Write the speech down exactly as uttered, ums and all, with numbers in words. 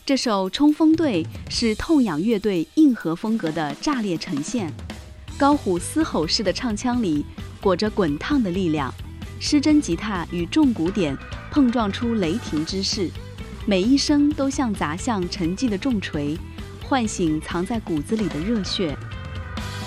这首《冲锋队》是痛仰乐队硬核风格的炸裂呈现，高虎嘶吼式的唱腔里裹着滚烫的力量，失真吉他与重鼓点碰撞出雷霆之势，每一声都像砸向沉寂的重锤，唤醒藏在骨子里的热血。